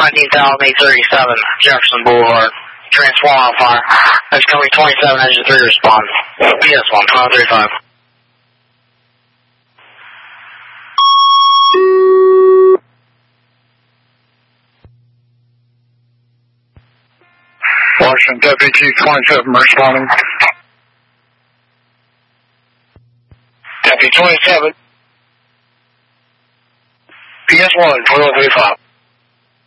19,837 Jefferson Boulevard. Transform on fire. That's going to be 27, engine 3 respond. PS1, 1235. Washington, Deputy Chief 27 responding. Deputy 27. PS1, 1235.